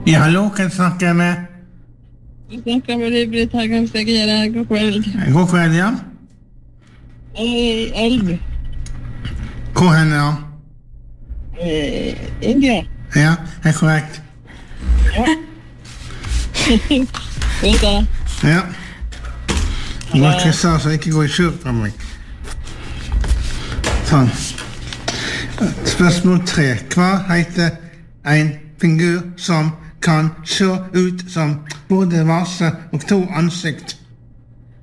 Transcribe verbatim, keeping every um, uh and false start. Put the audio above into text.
Ja, hallo, kan jeg snakke med? Jeg snakker med deg, Britt Hagen-Stegere. God kveld. God kveld, ja. Eh, Elv. Hvor henne, ja? Eh, India. Ja, det er korrekt. Ja. Vet du? Ja. Du må krysse, så ikke gå i skjul på meg. Sånn. Spørsmål tre. Hva heter en figur som kan se ut som både vase og to ansikt?